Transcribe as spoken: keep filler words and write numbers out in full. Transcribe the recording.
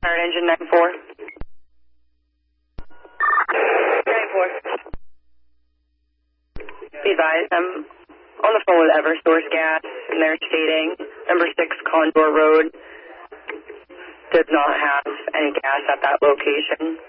Fire engine nine four. nine four. Be advised, I'm on the phone with Eversource Gas, and they're stating number six Condor Road does not have any gas at that location.